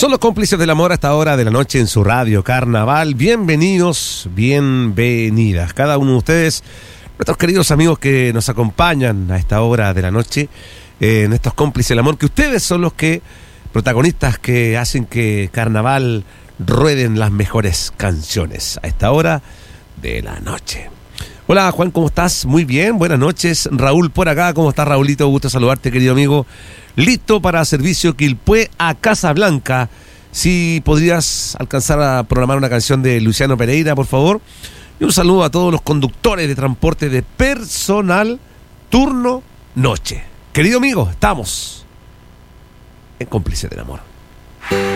Son los cómplices del amor a esta hora de la noche en su radio Carnaval. Bienvenidos, bienvenidas. Cada uno de ustedes, nuestros queridos amigos que nos acompañan a esta hora de la noche, en estos cómplices del amor, que ustedes son los que protagonistas que hacen que Carnaval rueden las mejores canciones a esta hora de la noche. Hola Juan, ¿cómo estás? Muy bien, buenas noches. Raúl por acá, ¿cómo estás, Raulito? Gusto saludarte, querido amigo. Listo para servicio Quilpué a Casablanca. Si podrías alcanzar a programar una canción de Luciano Pereira, por favor. Y un saludo a todos los conductores de transporte de personal turno noche. Querido amigo, estamos en Cómplices del Amor.